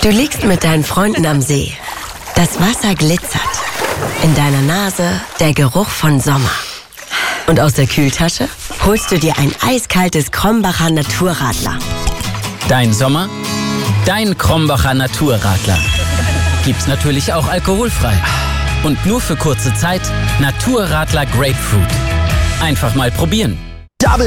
Du liegst mit deinen Freunden am See. Das Wasser glitzert. In deiner Nase der Geruch von Sommer. Und aus der Kühltasche holst du dir ein eiskaltes Krombacher Naturradler. Dein Sommer, dein Krombacher Naturradler. Gibt's natürlich auch alkoholfrei. Und nur für kurze Zeit Naturradler Grapefruit. Einfach mal probieren.